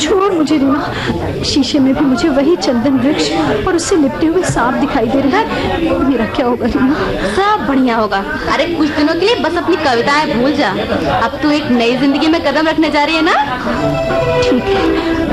छोड़ मुझे रीमा। शीशे में भी मुझे वही चंदन वृक्ष और उससे लिपटे हुए सांप दिखाई दे रहे हैं। मेरा क्या होगा रीमा? सब बढ़िया होगा। अरे कुछ दिनों के लिए बस अपनी कविताएं भूल जा। अब तू एक नई जिंदगी में कदम रखने जा रही है ना। ठीक है,